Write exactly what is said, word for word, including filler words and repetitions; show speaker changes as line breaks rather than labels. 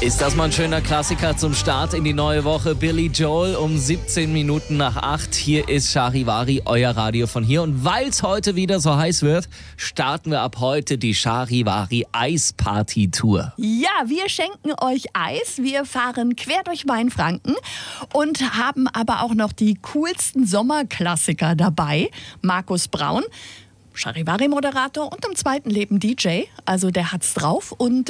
Ist das mal ein schöner Klassiker zum Start in die neue Woche? Billy Joel um siebzehn Minuten nach acht. Hier ist Charivari, euer Radio von hier. Und weil es heute wieder so heiß wird, starten wir ab heute die Charivari Eisparty Tour.
Ja, wir schenken euch Eis. Wir fahren quer durch Mainfranken und haben aber auch noch die coolsten Sommerklassiker dabei. Markus Braun, Charivari-Moderator und im zweiten Leben D J. Also der hat's drauf. Und